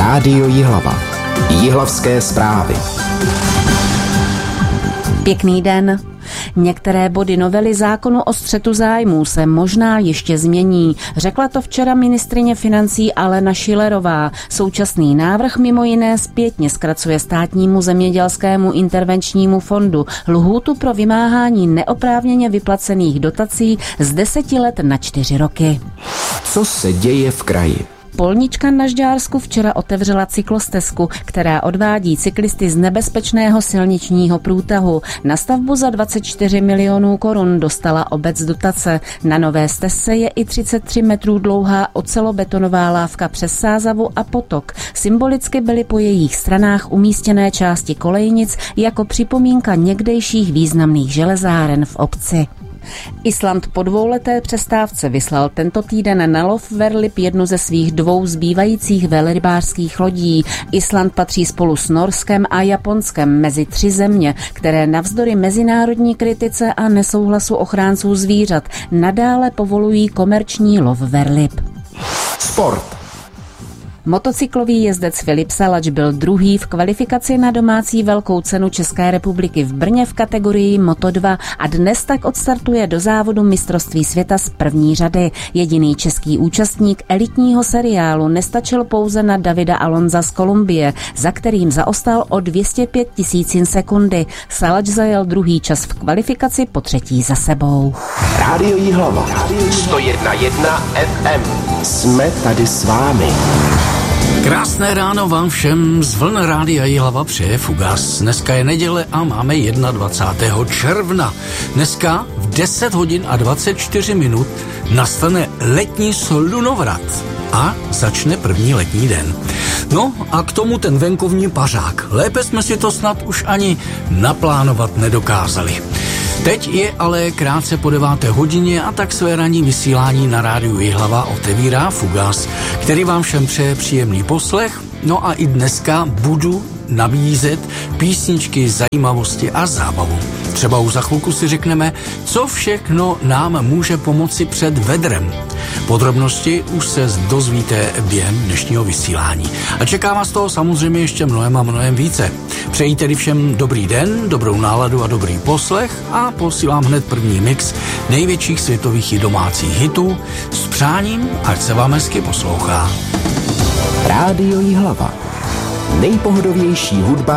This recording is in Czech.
Rádio Jihlava. Jihlavské zprávy. Pěkný den. Některé body novely zákonu o střetu zájmů se možná ještě změní. Řekla to včera ministryně financí Alena Schillerová. Současný návrh mimo jiné zpětně zkracuje Státnímu zemědělskému intervenčnímu fondu lhůtu pro vymáhání neoprávněně vyplacených dotací z 10 let na 4 roky. Co se děje v kraji? Polnička na Žďársku včera otevřela cyklostezku, která odvádí cyklisty z nebezpečného silničního průtahu. Na stavbu za 24 milionů korun dostala obec dotace. Na nové stezce je i 33 metrů dlouhá ocelobetonová lávka přes Sázavu a potok. Symbolicky byly po jejich stranách umístěné části kolejnic jako připomínka někdejších významných železáren v obci. Island po dvouleté přestávce vyslal tento týden na lov velryb jednu ze svých 2 zbývajících velrybářských lodí. Island patří spolu s Norskem a Japonskem mezi 3 země, které navzdory mezinárodní kritice a nesouhlasu ochránců zvířat nadále povolují komerční lov velryb. Sport. Motocyklový jezdec Filip Salač byl druhý v kvalifikaci na domácí velkou cenu České republiky v Brně v kategorii Moto2 a dnes tak odstartuje do závodu mistrovství světa z první řady. Jediný český účastník elitního seriálu nestačil pouze na Davida Alonza z Kolumbie, za kterým zaostal o 205 000 sekundy. Salač zajel druhý čas v kvalifikaci, po 3. za sebou. Rádio Jihlava. 101,1 FM. Jsme tady s vámi. Krásné ráno vám všem z vln Rádia Jihlava přeje Fugas. Dneska je neděle a máme 21. června. Dneska v 10 hodin a 24 minut nastane letní slunovrat a začne první letní den. No a k tomu ten venkovní pařák. Lépe jsme si to snad už ani naplánovat nedokázali. Teď je ale krátce po 9. hodině a tak své ranní vysílání na rádiu Jihlava otevírá Fugas, který vám všem přeje příjemný poslech. No a i dneska budu nabízet písničky, zajímavosti a zábavu. Třeba už za chvilku si řekneme, co všechno nám může pomoci před vedrem. Podrobnosti už se dozvíte během dnešního vysílání. A čeká vás toho samozřejmě ještě mnohem a mnohem více. Přeji tedy všem dobrý den, dobrou náladu a dobrý poslech a posílám hned první mix největších světových i domácích hitů s přáním, ať se vám hezky poslouchá. Rádio Jihlava. Nejpohodovější hudba